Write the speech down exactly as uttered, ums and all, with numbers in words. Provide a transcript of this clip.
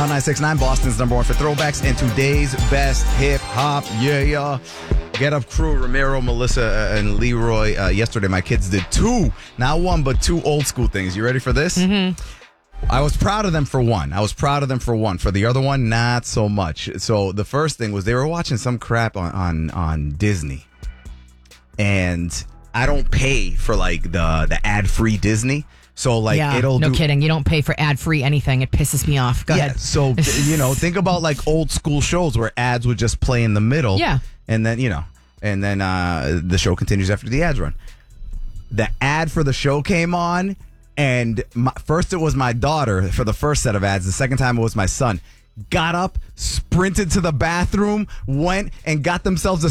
On nine six nine, Boston's number one for throwbacks and today's best hip hop. Yeah, yeah. Get Up crew, Ramiro, Melissa, and Leroy. Uh, yesterday, my kids did two, not one, but two old school things. You ready for this? Mm-hmm. I was proud of them for one. I was proud of them for one. For the other one, not so much. So the first thing was they were watching some crap on, on, on Disney. And I don't pay for like the, the ad-free Disney. So like yeah, it'll no do, kidding. You don't pay for ad-free anything. It pisses me off. Go yeah, ahead. So, you know, think about like old school shows where ads would just play in the middle. Yeah. And then, you know, and then uh, the show continues after the ads run. The ad for the show came on. And my, first it was my daughter for the first set of ads. The second time it was my son. Got up, sprinted to the bathroom, went and got themselves a